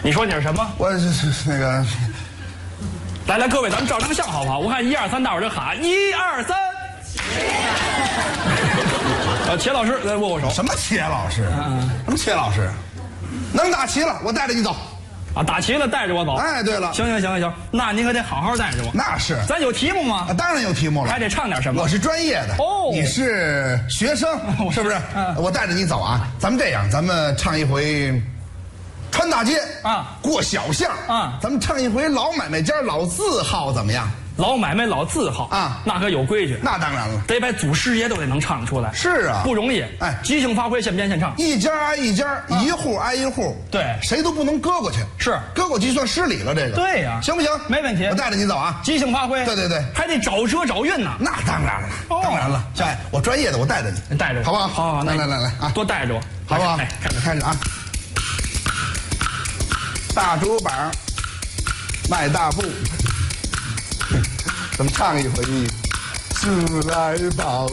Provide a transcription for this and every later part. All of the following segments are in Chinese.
你说你是什么？ 我是那个， 来，各位，咱们照张相好不好？我看1、2、3，大伙儿就喊1、2、3。茄老师来握握手。 什么茄老师？什么茄老师？能打齐了，我带着你走。 啊，打齐了带着我走。 哎，对了， 行，那您可得好好带着我。 那是。 咱有题目吗？ 当然有题目了。 还得唱点什么？ 我是专业的哦， 你是学生，是不是？我带着你走啊。咱们这样，咱们唱一回穿大街啊， 过小巷啊， 咱们唱一回老买卖家老字号，怎么样？ 老买卖老字号啊， 那可有规矩。 那当然了， 得把祖师爷都得能唱出来。 是啊， 不容易。 哎， 即兴发挥，现编现唱， 一家挨一家，一户挨一户， 对， 谁都不能搁过去。 是， 搁过去算失礼了。这个对呀， 行不行？ 没问题。 我带着你走啊， 即兴发挥。 对， 还得找辙找韵呢。 那当然了，当然了。哎，我专业的，我带着你， 带着我， 好不好？ 好， 来啊， 多带着我， 好不好？ 哎， 开始啊！大竹板迈大步，咱们唱一回自来宝。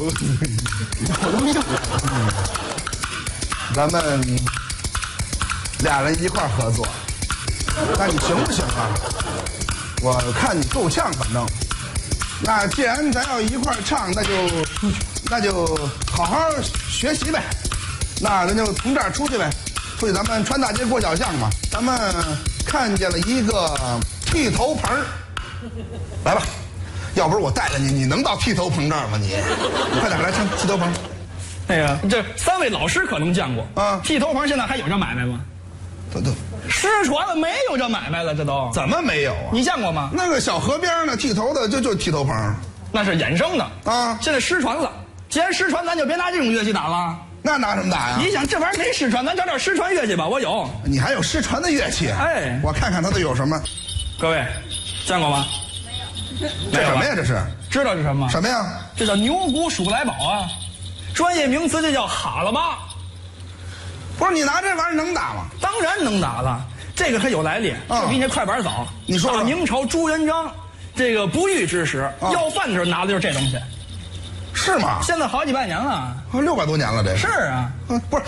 咱们俩人一块合作，那你行不行啊？我看你够呛，反正。那既然咱要一块唱，那就好好学习呗。那咱就从这儿出去呗，出去咱们穿大街过小巷嘛。咱们看见了一个剃头棚，来吧。要不是我带着你，你能到剃头棚这儿吗？你快点来唱剃头棚。 那个，这3位老师可能见过啊。剃头棚现在还有这买卖吗？ 都失传了，没有这买卖了，这都怎么没有啊？ 你见过吗？ 那个小河边呢，剃头的就剃头棚， 那是衍生的啊。 现在失传了，既然失传，咱就别拿这种乐器打了。 那拿什么打呀？ 你想这玩意儿没失传，咱找点失传乐器吧。我有。 你还有失传的乐器？ 哎， 我看看它都有什么。 各位，见过吗？ 没有。这什么呀？这是？ 知道是什么？ 什么呀？ 这叫牛骨鼠来宝啊，专业名词这叫哈喇嘛。 不是你拿这玩意儿能打吗？ 当然能打了，这个可有来历，这比那快板早。 你说大明朝朱元璋，这个不遇之时，要饭的时候拿的就是这东西。 是吗？ 现在好几百年了， 600多年了，这是啊。 不是